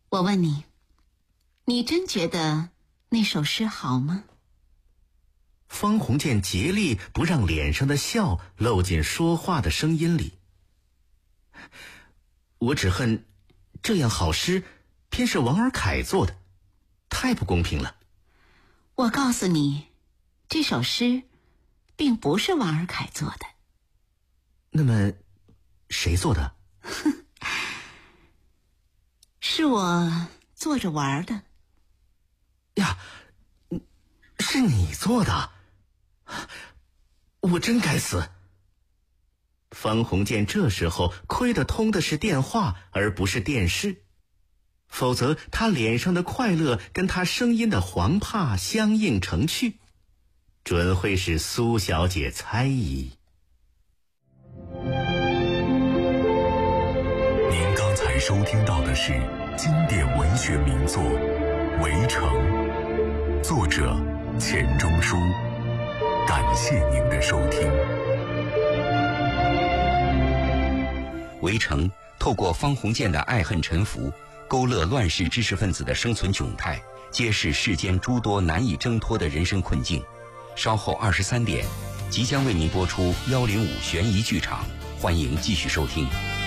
我问你，你真觉得那首诗好吗？ 方鸿渐竭力不让脸上的笑漏进说话的声音里。我只恨这样好诗偏是王尔凯做的，太不公平了。 我告诉你，这首诗并不是王尔凯做的。 那么谁做的？ 是我做着玩的。 呀，是你做的？我真该死。方鸿渐这时候亏得通的是电话而不是电视，否则他脸上的快乐跟他声音的惶怕相映成趣，准会使苏小姐猜疑。 您刚才收听到的是经典文学名作《围城》，作者钱钟书。感谢您的收听。 围城透过方鸿渐的爱恨沉浮，勾勒乱世知识分子的生存窘态，揭示世间诸多难以挣脱的人生困境。稍后23点即将为您播出105悬疑剧场，欢迎继续收听。